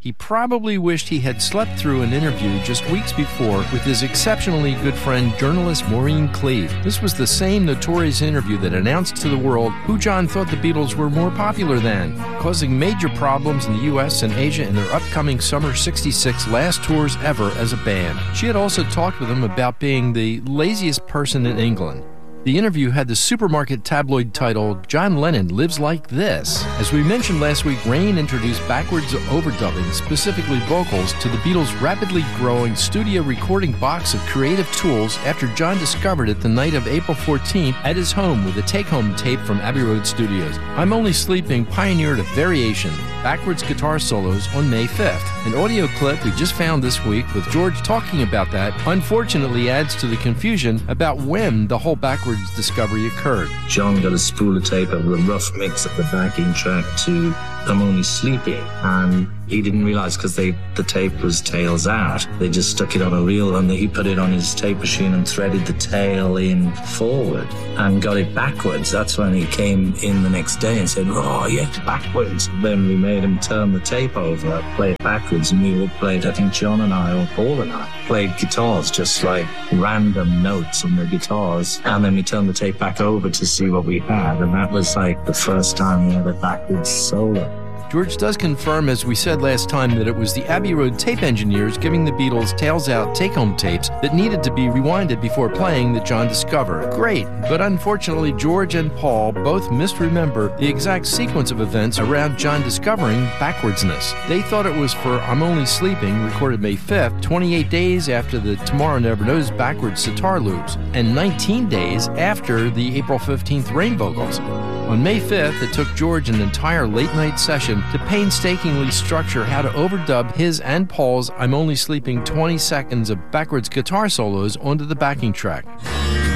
he probably wished he had slept through an interview just weeks before with his exceptionally good friend, journalist Maureen Cleave. This was the same notorious interview that announced to the world who John thought the Beatles were more popular than, causing major problems in the U.S. and Asia in their upcoming Summer 66 last tours ever as a band. She had also talked with him about being the laziest person in England. The interview had the supermarket tabloid title, John Lennon Lives Like This. As we mentioned last week, Rain introduced backwards overdubbing, specifically vocals, to the Beatles' rapidly growing studio recording box of creative tools after John discovered it the night of April 14th at his home with a take-home tape from Abbey Road Studios. I'm Only Sleeping pioneered a variation, backwards guitar solos, on May 5th. An audio clip we just found this week with George talking about that unfortunately adds to the confusion about when the whole backwards discovery occurred. John got a spool of tape of a rough mix of the backing track to I'm Only Sleeping, and he didn't realize because the tape was tails out. They just stuck it on a reel and he put it on his tape machine and threaded the tail in forward and got it backwards. That's when he came in the next day and said, oh, yeah, it's backwards. Then we made him turn the tape over, play it backwards, and we all played, I think John and I, or Paul and I, played guitars, just like random notes on the guitars. And then we turned the tape back over to see what we had. And that was like the first time we had a backwards solo. George does confirm, as we said last time, that it was the Abbey Road tape engineers giving the Beatles tails-out take-home tapes that needed to be rewinded before playing that John discovered. Great, but unfortunately George and Paul both misremember the exact sequence of events around John discovering backwardsness. They thought it was for I'm Only Sleeping, recorded May 5th, 28 days after the Tomorrow Never Knows backwards sitar loops, and 19 days after the April 15th Rain vocals. On May 5th, it took George an entire late-night session to painstakingly structure how to overdub his and Paul's I'm Only Sleeping 20 seconds of backwards guitar solos onto the backing track.